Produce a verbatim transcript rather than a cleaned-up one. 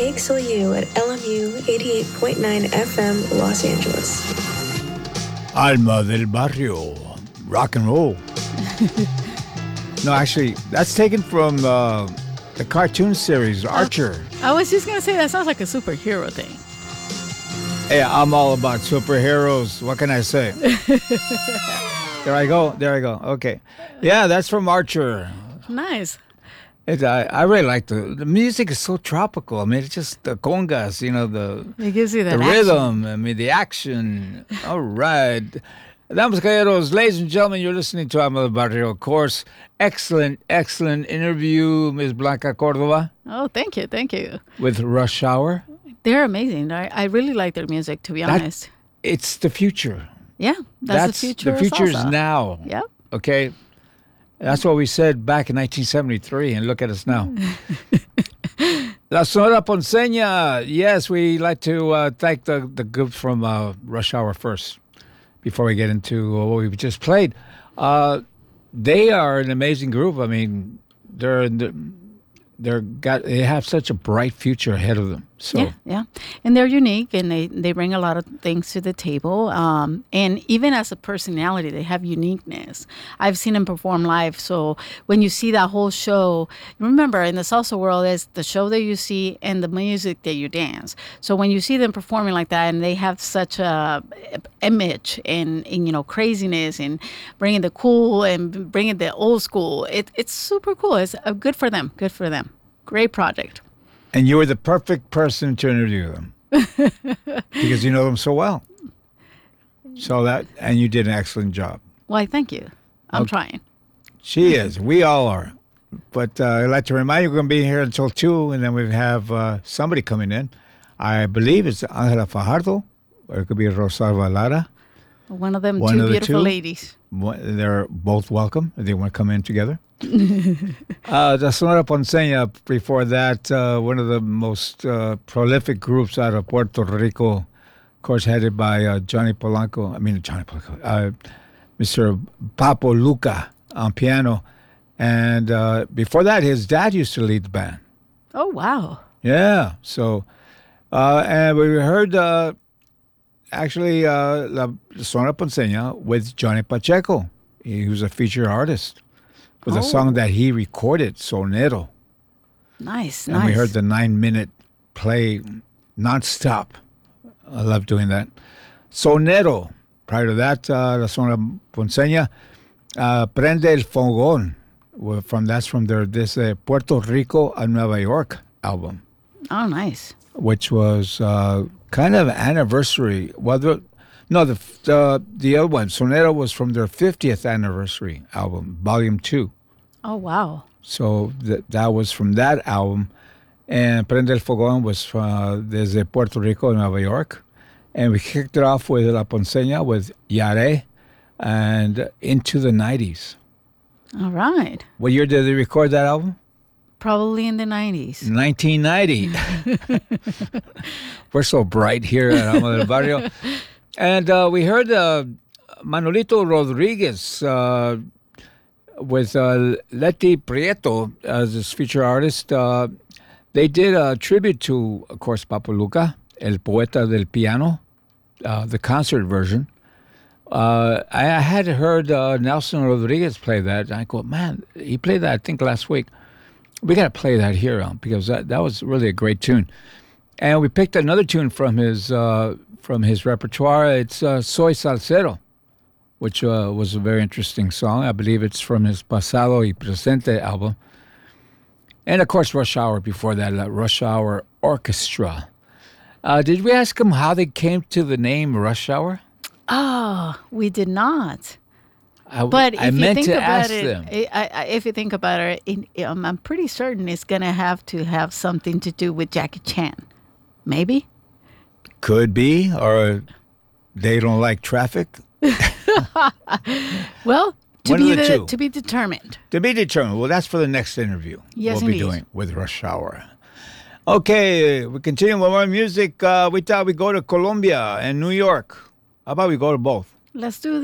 A X L U at L M U eighty-eight point nine F M, Los Angeles. Alma del Barrio, rock and roll. No, actually, that's taken from uh, the cartoon series, Archer. I was just going to say, that sounds like a superhero thing. Hey, I'm all about superheroes. What can I say? There I go. There I go. Okay. Yeah, that's from Archer. Nice. It, I, I really like the the music is so tropical. I mean, it's just the congas, you know, the It gives you that the action. rhythm. I mean, the action. All right. Damas caballeros, ladies and gentlemen, you're listening to Alma del Barrio, of course. Excellent, excellent interview, Miz Blanca Cordova, Oh, thank you. Thank you. with Rush Hour. They're amazing. I, I really like their music, to be That- honest. It's the future. Yeah, that's, the future. The of future is salsa. now. Yep. Okay? That's what we said back in nineteen seventy-three, and look at us now. La Sonora Ponceña. Yes, we like to uh, thank the, the group from uh, Rush Hour first before we get into uh, what we just played. Uh, they are an amazing group. I mean, they're in the, they're got they have such a bright future ahead of them. So Yeah, yeah. And they're unique and they, they bring a lot of things to the table. Um, and even as a personality, they have uniqueness. I've seen them perform live. So when you see that whole show, remember in the salsa world, it's the show that you see and the music that you dance. So when you see them performing like that and they have such a image and, and you know, craziness and bringing the cool and bringing the old school, it, it's super cool. It's uh, good for them. Good for them. Great project. and you were the perfect person to interview them because you know them so well. So that and you did an excellent job. Why, thank you. I'm Okay. trying. She is. We all are. But uh, I'd like to remind you, we're going to be here until two, and then we have uh, somebody coming in. I believe it's Angela Fajardo, or it could be Rosalba Lara. One of them One two of the beautiful two? ladies. One- They're both welcome if they want to come in together. uh, the Sonora Ponceña, before that, uh, one of the most uh, prolific groups out of Puerto Rico, of course, headed by uh, Johnny Polanco. I mean, Johnny Polanco. Uh, Mister Papo Luca on piano. And uh, before that, his dad used to lead the band. Oh, wow. Yeah. So, uh, and we heard uh, actually uh, La Sonora Ponceña with Johnny Pacheco. He was a featured artist with Oh. a song that he recorded, Sonero. Nice, And nice. we heard the nine minute play nonstop. I love doing that. Sonero. Prior to that, uh, La Sonora Ponceña, uh, Prende el Fogón. Well, from that's from their this uh, Puerto Rico a Nueva York album, Oh, nice. which was uh, kind of anniversary. Well, the, no, the the the other one, Sonero, was from their fiftieth anniversary album, Volume Two. Oh, wow. So th- that was from that album, and Prende el Fogón was uh, desde Puerto Rico a Nueva York, and we kicked it off with La Ponceña with Yare, and into the nineties. All right. What year did they record that album? Probably in the nineties. nineteen ninety. We're so bright here at Alma del Barrio. And uh, we heard uh, Manolito Rodriguez uh, with uh, Leti Prieto as his feature artist. Uh, they did a tribute to, of course, Papo Luca, El Poeta del Piano, uh, the concert version. Uh, I, I had heard uh, Nelson Rodriguez play that. And I go, man, he played that, I think, last week. We got to play that here um, because that, that was really a great tune. And we picked another tune from his uh, from his repertoire. It's uh, Soy Salsero, which uh, was a very interesting song. I believe it's from his Pasado y Presente album. And, of course, Rush Hour before that, uh, Rush Hour Orchestra. Uh, did we ask him how they came to the name Rush Hour? Oh, we did not. I, But I if you meant think to about ask it, them. I, I, if you think about it, it um, I'm pretty certain it's going to have to have something to do with Jackie Chan. Maybe? Could be, or they don't like traffic. Well, to One of be the the, two. to be determined. To be determined. Well, that's for the next interview. Yes, we'll be indeed. doing with Rush Hour. Okay, we continue with more music. Uh, we thought we'd go to Colombia and New York. How about we go to both? Let's do